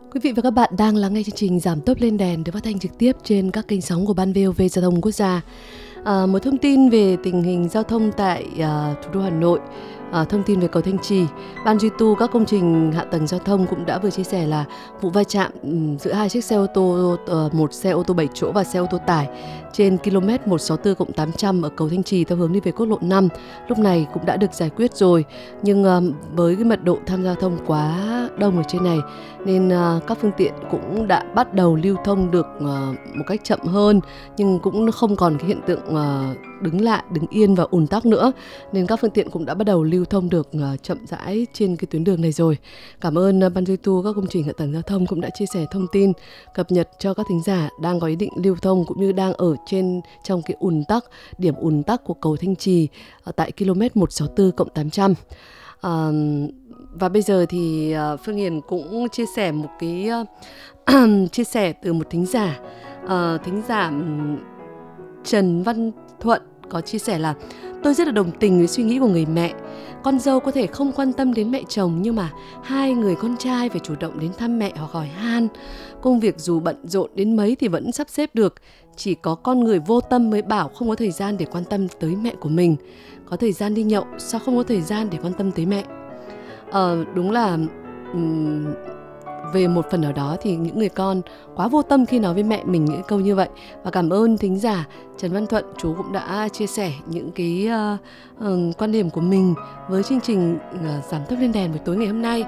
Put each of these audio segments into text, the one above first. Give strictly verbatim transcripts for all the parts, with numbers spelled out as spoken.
Quý vị và các bạn đang lắng nghe chương trình Giảm tốc lên đèn được phát thanh trực tiếp trên các kênh sóng của Ban vê o vê Giao thông Quốc gia. À, một thông tin về tình hình giao thông tại à, thủ đô Hà Nội. À, thông tin về cầu Thanh Trì, Ban duy tu các công trình hạ tầng giao thông cũng đã vừa chia sẻ là vụ va chạm um, giữa hai chiếc xe ô tô, uh, một xe ô tô bảy chỗ và xe ô tô tải trên km một sáu tư cộng tám trăm ở cầu Thanh Trì theo hướng đi về quốc lộ năm lúc này cũng đã được giải quyết rồi. Nhưng uh, với cái mật độ tham gia giao thông quá đông ở trên này nên uh, các phương tiện cũng đã bắt đầu lưu thông được uh, một cách chậm hơn, nhưng cũng không còn cái hiện tượng uh, đứng lại, đứng yên và ùn tắc nữa, nên các phương tiện cũng đã bắt đầu lưu thông được uh, chậm rãi trên cái tuyến đường này rồi. Cảm ơn uh, Ban duy tu các công trình hạ tầng giao thông cũng đã chia sẻ thông tin cập nhật cho các thính giả đang có ý định lưu thông cũng như đang ở trên trong cái ùn tắc, điểm ùn tắc của cầu Thanh Trì uh, tại km một sáu tư cộng tám trăm. Uh, và bây giờ thì uh, Phương Hiền cũng chia sẻ một cái uh, chia sẻ từ một thính giả, uh, thính giả um, Trần Văn Thuận có chia sẻ là: tôi rất là đồng tình với suy nghĩ của người mẹ. Con dâu có thể không quan tâm đến mẹ chồng, nhưng mà hai người con trai phải chủ động đến thăm mẹ hoặc hỏi han. Công việc dù bận rộn đến mấy thì vẫn sắp xếp được. Chỉ có con người vô tâm mới bảo không có thời gian để quan tâm tới mẹ của mình. Có thời gian đi nhậu, sao không có thời gian để quan tâm tới mẹ? Ờ, đúng là um, về một phần ở đó thì những người con quá vô tâm khi nói với mẹ mình những câu như vậy. Và cảm ơn thính giả Trần Văn Thuận, chú cũng đã chia sẻ những cái uh, uh, quan điểm của mình với chương trình uh, Giảm tốc lên đèn buổi tối ngày hôm nay.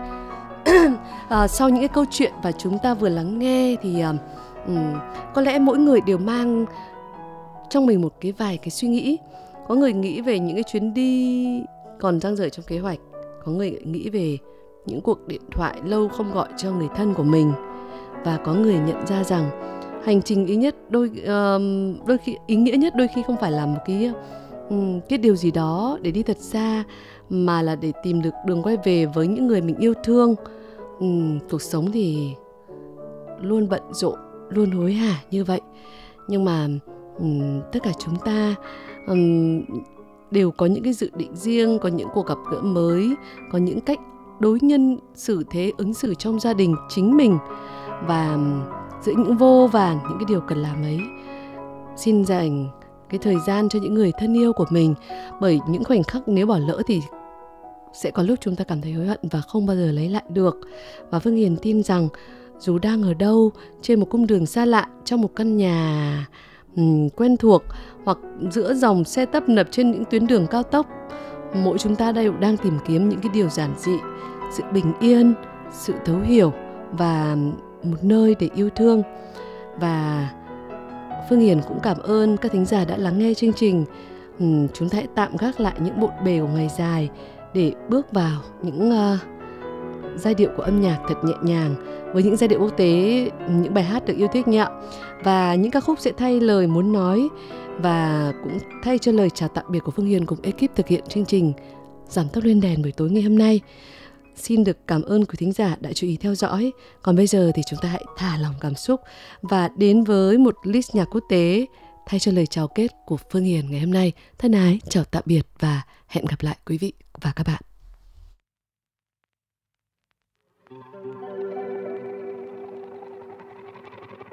uh, sau những cái câu chuyện và chúng ta vừa lắng nghe thì uh, um, có lẽ mỗi người đều mang trong mình một cái vài cái suy nghĩ. Có người nghĩ về những cái chuyến đi còn dang dở trong kế hoạch, có người nghĩ về những cuộc điện thoại lâu không gọi cho người thân của mình, và có người nhận ra rằng hành trình ý nhất đôi uh, đôi khi ý nghĩa nhất đôi khi không phải là một cái um, cái điều gì đó để đi thật xa, mà là để tìm được đường quay về với những người mình yêu thương. Um, cuộc sống thì luôn bận rộn, luôn hối hả như vậy, nhưng mà um, tất cả chúng ta um, đều có những cái dự định riêng, có những cuộc gặp gỡ mới, có những cách đối nhân xử thế, ứng xử trong gia đình chính mình, và giữa những vô vàn những cái điều cần làm ấy, xin dành cái thời gian cho những người thân yêu của mình, bởi những khoảnh khắc nếu bỏ lỡ thì sẽ có lúc chúng ta cảm thấy hối hận và không bao giờ lấy lại được. Và Phương Hiền tin rằng dù đang ở đâu, trên một cung đường xa lạ, trong một căn nhà um, quen thuộc, hoặc giữa dòng xe tấp nập trên những tuyến đường cao tốc, mỗi chúng ta đều đang tìm kiếm những cái điều giản dị, sự bình yên, sự thấu hiểu và một nơi để yêu thương. Và Phương Hiền cũng cảm ơn các thính giả đã lắng nghe chương trình. uhm, Chúng ta hãy tạm gác lại những bộn bề của ngày dài để bước vào những uh, giai điệu của âm nhạc thật nhẹ nhàng, với những giai điệu quốc tế, những bài hát được yêu thích nhẹ. Và những ca khúc sẽ thay lời muốn nói và cũng thay cho lời chào tạm biệt của Phương Hiền cùng ekip thực hiện chương trình Giảm tốc lên đèn buổi tối ngày hôm nay. Xin được cảm ơn quý thính giả đã chú ý theo dõi. Còn bây giờ thì chúng ta hãy thả lỏng cảm xúc và đến với một list nhạc quốc tế thay cho lời chào kết của Phương Hiền ngày hôm nay. Thân ái, chào tạm biệt và hẹn gặp lại quý vị và các bạn.